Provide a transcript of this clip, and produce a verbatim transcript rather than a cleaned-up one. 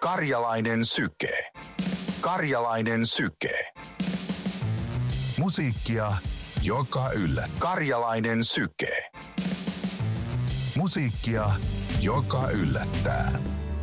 Karjalainen syke. Karjalainen syke. Musiikkia, joka yllättää. Karjalainen syke. Musiikkia, joka yllättää.